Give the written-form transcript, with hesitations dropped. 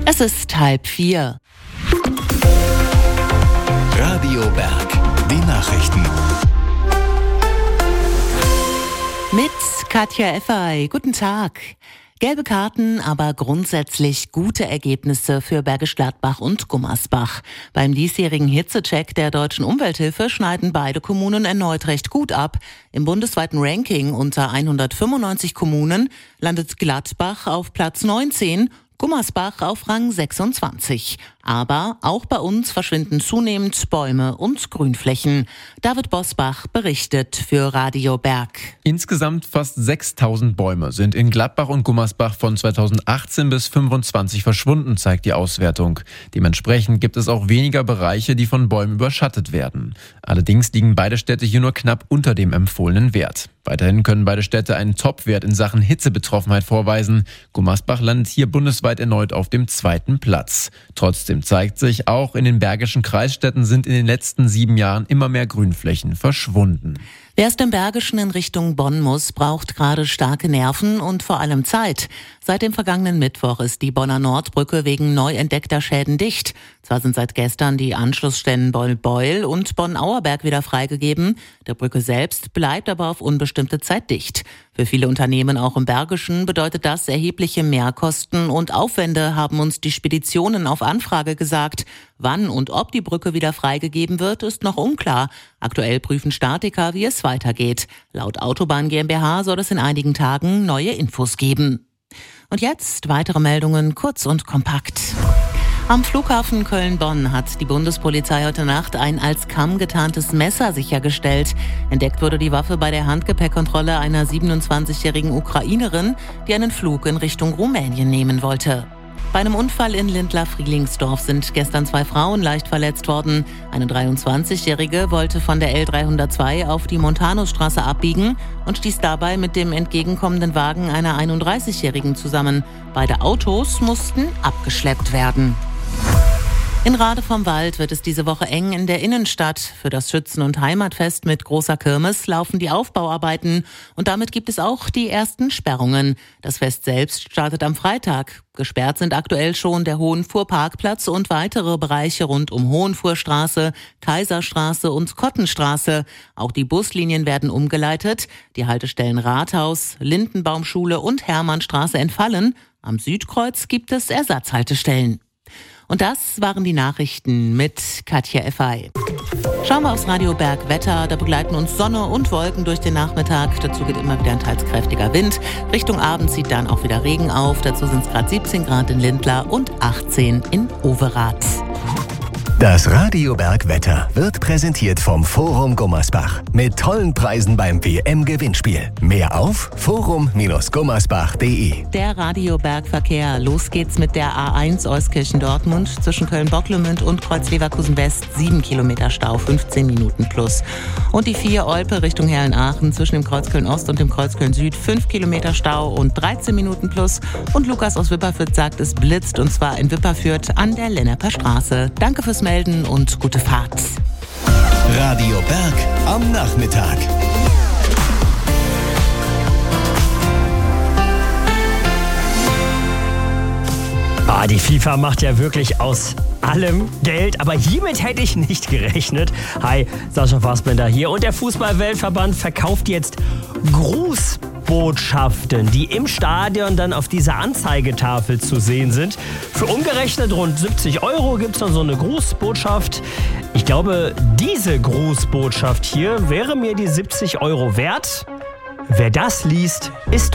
Es ist 3:30. Radio Berg, die Nachrichten. Mit Katja Effay. Guten Tag. Gelbe Karten, aber grundsätzlich gute Ergebnisse für Bergisch Gladbach und Gummersbach. Beim diesjährigen Hitzecheck der Deutschen Umwelthilfe schneiden beide Kommunen erneut recht gut ab. Im bundesweiten Ranking unter 195 Kommunen landet Gladbach auf Platz 19, Gummersbach auf Rang 26. Aber auch bei uns verschwinden zunehmend Bäume und Grünflächen. David Bosbach berichtet für Radio Berg. Insgesamt fast 6.000 Bäume sind in Gladbach und Gummersbach von 2018 bis 2025 verschwunden, zeigt die Auswertung. Dementsprechend gibt es auch weniger Bereiche, die von Bäumen überschattet werden. Allerdings liegen beide Städte hier nur knapp unter dem empfohlenen Wert. Weiterhin können beide Städte einen Topwert in Sachen Hitzebetroffenheit vorweisen. Gummersbach landet hier bundesweit erneut auf dem 2. Platz. Trotzdem zeigt sich, auch in den bergischen Kreisstädten sind in den letzten 7 Jahren immer mehr Grünflächen verschwunden. Wer aus dem Bergischen in Richtung Bonn muss, braucht gerade starke Nerven und vor allem Zeit. Seit dem vergangenen Mittwoch ist die Bonner Nordbrücke wegen neu entdeckter Schäden dicht. Zwar sind seit gestern die Anschlussstellen Bonn-Beul und Bonn-Auerberg wieder freigegeben. Der Brücke selbst bleibt aber auf unbestimmte Zeit dicht. Für viele Unternehmen auch im Bergischen bedeutet das erhebliche Mehrkosten und Aufwände, haben uns die Speditionen auf Anfrage gesagt. Wann und ob die Brücke wieder freigegeben wird, ist noch unklar. Aktuell prüfen Statiker, wie es weitergeht. Laut Autobahn GmbH soll es in einigen Tagen neue Infos geben. Und jetzt weitere Meldungen kurz und kompakt. Am Flughafen Köln-Bonn hat die Bundespolizei heute Nacht ein als Kamm getarntes Messer sichergestellt. Entdeckt wurde die Waffe bei der Handgepäckkontrolle einer 27-jährigen Ukrainerin, die einen Flug in Richtung Rumänien nehmen wollte. Bei einem Unfall in Lindlar-Friedlingsdorf sind gestern 2 Frauen leicht verletzt worden. Eine 23-Jährige wollte von der L302 auf die Montanusstraße abbiegen und stieß dabei mit dem entgegenkommenden Wagen einer 31-Jährigen zusammen. Beide Autos mussten abgeschleppt werden. In Rade vom Wald wird es diese Woche eng in der Innenstadt. Für das Schützen- und Heimatfest mit großer Kirmes laufen die Aufbauarbeiten und damit gibt es auch die ersten Sperrungen. Das Fest selbst startet am Freitag. Gesperrt sind aktuell schon der Hohenfuhrparkplatz und weitere Bereiche rund um Hohenfuhrstraße, Kaiserstraße und Kottenstraße. Auch die Buslinien werden umgeleitet. Die Haltestellen Rathaus, Lindenbaumschule und Hermannstraße entfallen. Am Südkreuz gibt es Ersatzhaltestellen. Und das waren die Nachrichten mit Katja Effay. Schauen wir aufs Radio Berg Wetter. Da begleiten uns Sonne und Wolken durch den Nachmittag. Dazu geht immer wieder ein teils kräftiger Wind. Richtung Abend zieht dann auch wieder Regen auf. Dazu sind es gerade 17 Grad in Lindlar und 18 in Overath. Das Radio Berg Wetter wird präsentiert vom Forum Gummersbach. Mit tollen Preisen beim WM-Gewinnspiel. Mehr auf forum-gummersbach.de. Der Radio Berg Verkehr. Los geht's mit der A1 Euskirchen-Dortmund zwischen Köln-Bocklemünd und Kreuz-Leverkusen-West. 7 Kilometer Stau, 15 Minuten plus. Und die 4 Olpe Richtung Herrenaachen zwischen dem Kreuz Köln-Ost und dem Kreuz Köln-Süd. 5 Kilometer Stau und 13 Minuten plus. Und Lukas aus Wipperfürth sagt, es blitzt und zwar in Wipperfürth an der Lenneper Straße. Danke fürs Melden und gute Fahrt. Radio Berg am Nachmittag. Die FIFA macht ja wirklich aus allem Geld, aber hiermit hätte ich nicht gerechnet. Hi, Sascha Fassbender hier und der Fußball-Weltverband verkauft jetzt Grußbotschaften, die im Stadion dann auf dieser Anzeigetafel zu sehen sind. Für umgerechnet rund 70 € gibt es dann so eine Grußbotschaft. Ich glaube, diese Grußbotschaft hier wäre mir die 70 € wert. Wer das liest, ist